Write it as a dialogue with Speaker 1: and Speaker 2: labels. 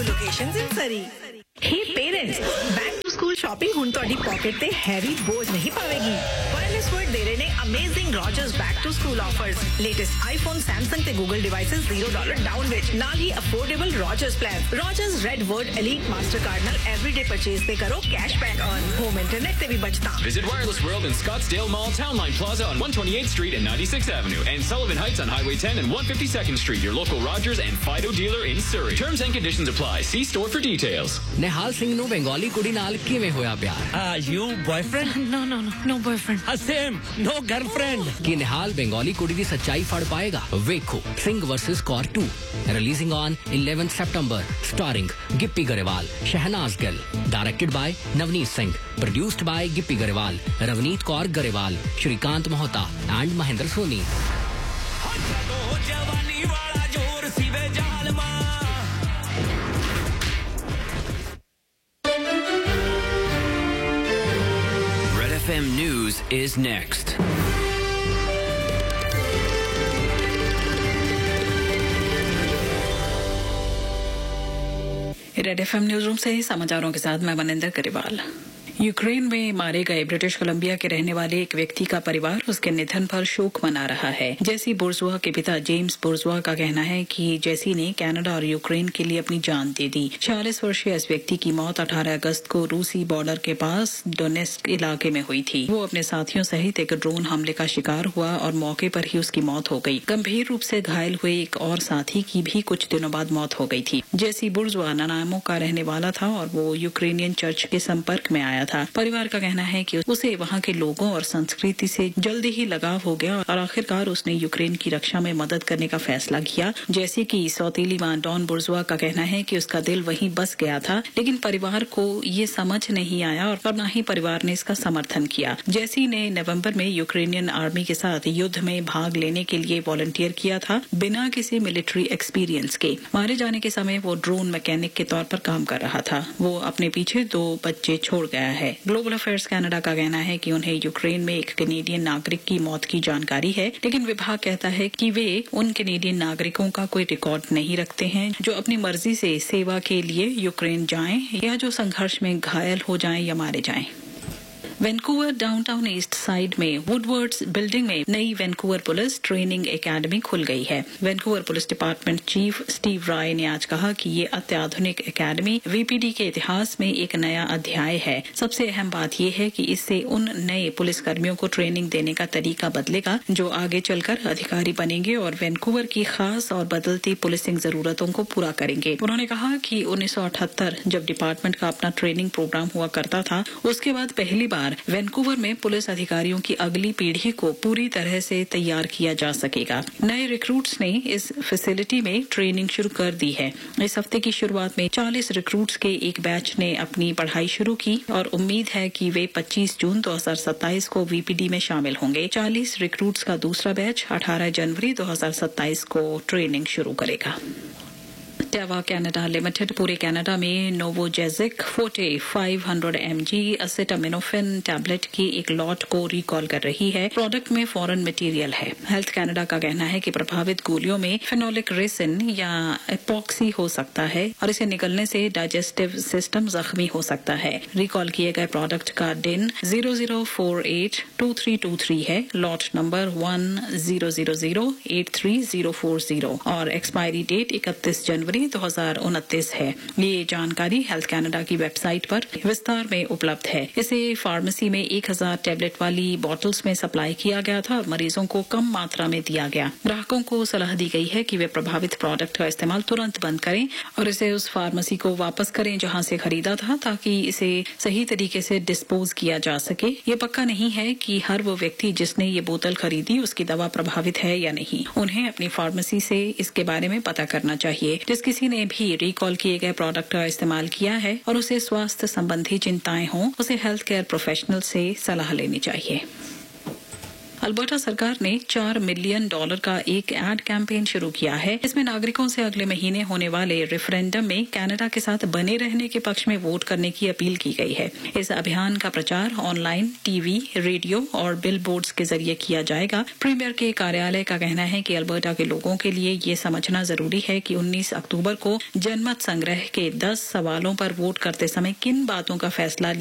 Speaker 1: Locations in Surrey. Hey parents, back to school shopping ਹੁਣ ਤੁਹਾਡੀ pocket ਤੇ heavy ਬੋਝ ਨਹੀਂ ਪਾਵੇਗੀ। ਵਾਇਰਲੈਸ ਵਰਡ ਦੇ ਰਹੇ ਨੇ amazing Rogers back to school offers. Latest iPhone, Samsung ਤੇ ਗੂਗਲ ਡਿਵਾਈਸਸ $0 ਡਾਊਨ ਵਿੱਚ, ਨਾਲ ਹੀ affordable Rogers plan. Rogers red word elite master card ਨਾਲ ਐਵਰੀਡੇ ਪਰਚੇਸ ਤੇ ਕਰੋ ਕੈਸ਼ਬੈਕ ਔਨ ਹੋਮ ਇੰਟਰਨੈਟ ਤੇ ਵੀ ਬਚਤਾ।
Speaker 2: Visit Wireless World in Scottsdale Mall, Townline Plaza on 128th Street and 96th Avenue, and Sullivan Heights on Highway 10 and 152nd Street. Your local Rogers and Fido dealer in Surrey. Terms and conditions apply. See store for details.
Speaker 3: Nihal Singh ਨੂੰ ਬੰਗਾਲੀ ਕੁੜੀ ਨਾਲ ਕਿਵੇਂ ਹੋਇਆ ਪਿਆਰ?
Speaker 4: You boyfriend?
Speaker 5: No boyfriend.
Speaker 4: Same, no girlfriend.
Speaker 3: ਕਿ ਨਿਹਾਲ ਬੰਗਾਲੀ ਕੁੜੀ ਦੀ ਸੱਚਾਈ ਫੜ ਪਾਏਗਾ? ਵੇਖੋ Singh vs Kaur 2 releasing on 11th September, starring Gippy Grewal, Shehnaaz Gill, directed by Navneet Singh, produced by Gippy Grewal, Ravneet Kaur Grewal, Srikanth ਮੋਹਤਾ and Mahinder Soni.
Speaker 6: Red FM News is next.
Speaker 5: Red FM news room से समाचारों के साथ मैं मनिंदर करेवाल। यूक्रेन में मारे गए ब्रिटिश कोलंबिया के रहने वाले एक व्यक्ति का परिवार उसके निधन पर शोक मना रहा है। जेसी बुर्जुआ के पिता जेम्स बुर्जुआ का कहना है कि जेसी ने कनाडा और यूक्रेन के लिए अपनी जान दे दी। 46 वर्षीय इस व्यक्ति की मौत 18 अगस्त को रूसी बॉर्डर के पास डोनेस्क इलाके में हुई थी। वो अपने साथियों सहित एक ड्रोन हमले का शिकार हुआ और मौके पर ही उसकी मौत हो गई। गंभीर रूप से घायल हुए एक और साथी की भी कुछ दिनों बाद मौत हो गई थी। जेसी बुर्जुआ नानामो का रहने वाला था और वो यूक्रेनियन चर्च के संपर्क में आया था। परिवार का कहना है कि उसे वहां के लोगों और संस्कृति से जल्दी ही लगाव हो गया और आखिरकार उसने यूक्रेन की रक्षा में मदद करने का फैसला किया। जैसे कि सौतेली मां डॉन बुर्जुआ का कहना है कि उसका दिल वहीं बस गया था, लेकिन परिवार को ये समझ नहीं आया और न ही परिवार ने इसका समर्थन किया। जैसी ने नवंबर में यूक्रेनियन आर्मी के साथ युद्ध में भाग लेने के लिए वॉलंटियर किया था, बिना किसी मिलिट्री एक्सपीरियंस के। मारे जाने के समय वो ड्रोन मैकेनिक के तौर पर काम कर रहा था। वो अपने पीछे 2 बच्चे छोड़ गया है। ग्लोबल अफेयर्स कनाडा का कहना है कि उन्हें यूक्रेन में एक कैनेडियन नागरिक की मौत की जानकारी है, लेकिन विभाग कहता है कि वे उन कैनेडियन नागरिकों का कोई रिकॉर्ड नहीं रखते हैं जो अपनी मर्जी से सेवा के लिए यूक्रेन जाएं या जो संघर्ष में घायल हो जाएं या मारे जाएं। वैंकूवर डाउनटाउन ईस्ट साइड में वुडवर्ड्स बिल्डिंग में नई वैंकूवर पुलिस ट्रेनिंग एकेडमी खुल गई है। Vancouver police department chief Steve राय ने आज कहा कि ये अत्याधुनिक एकेडमी वीपीडी के इतिहास में एक नया अध्याय है। सबसे अहम बात यह है कि इससे उन नए पुलिसकर्मियों को ट्रेनिंग देने का तरीका बदलेगा जो आगे चलकर अधिकारी बनेंगे और वैंकूवर की खास और बदलती पुलिसिंग जरूरतों को पूरा करेंगे। उन्होंने कहा कि 1978 जब डिपार्टमेंट का अपना ट्रेनिंग प्रोग्राम हुआ करता था, उसके बाद पहली बार वैंकूवर में पुलिस अधिकारियों की अगली पीढ़ी को पूरी तरह से तैयार किया जा सकेगा। नए रिक्रूट्स ने इस फैसिलिटी में ट्रेनिंग शुरू कर दी है। इस हफ्ते की शुरुआत में 40 रिक्रूट्स के एक बैच ने अपनी पढ़ाई शुरू की और उम्मीद है कि वे 25 जून 2027 को वीपीडी में शामिल होंगे। 40 रिक्रूट्स का दूसरा बैच 18 जनवरी 2027 को ट्रेनिंग शुरू करेगा। टेवा कनाडा लिमिटेड पूरे कनाडा में नोवोजेजिक फोर्टे 500 mg एसिटामिनोफेन टैबलेट की एक लॉट को रिकॉल कर रही है। प्रोडक्ट में फॉरेन मटेरियल है। हेल्थ कनाडा का कहना है कि प्रभावित गोलियों में फेनोलिक रेसिन या एपॉक्सी हो सकता है और इसे निकलने से डाइजेस्टिव सिस्टम जख्मी हो सकता है। रिकॉल किए गए प्रोडक्ट का दिन 00482323 है। लॉट नंबर 10008340 और एक्सपायरी डेट 31 जनवरी 2029 है। ये जानकारी हेल्थ कनाडा की वेबसाइट पर विस्तार में उपलब्ध है। इसे फार्मेसी में 1000 टैबलेट वाली बॉटल्स में सप्लाई किया गया था और मरीजों को कम मात्रा में दिया गया। ग्राहकों को सलाह दी गई है कि वे प्रभावित प्रोडक्ट का इस्तेमाल तुरंत बंद करें और इसे उस फार्मेसी को वापस करें जहां से खरीदा था, ताकि इसे सही तरीके से डिस्पोज किया जा सके। ये पक्का नहीं है कि हर वो व्यक्ति जिसने ये बोतल खरीदी उसकी दवा प्रभावित है या नहीं। उन्हें अपनी फार्मेसी से इसके बारे में पता करना चाहिए। जिस किसी ने भी रिकॉल किए गए प्रोडक्ट का इस्तेमाल किया है और उसे स्वास्थ्य संबंधी चिंताएं हों, उसे हेल्थ केयर प्रोफेशनल से सलाह लेनी चाहिए। अल्बर्टा सरकार ने $4 मिलियन का एक एड कैंपेन शुरू किया है। इसमें नागरिकों से अगले महीने होने वाले रेफरेंडम में कनाडा के साथ बने रहने के पक्ष में वोट करने की अपील की गई है। इस अभियान का प्रचार ऑनलाइन, टीवी, रेडियो और बिलबोर्ड्स के जरिए किया जाएगा। प्रीमियर के कार्यालय का कहना है कि अल्बर्टा के लोगों के लिए ये समझना जरूरी है कि 19 अक्टूबर को जनमत संग्रह के 10 सवालों पर वोट करते समय किन बातों का फैसला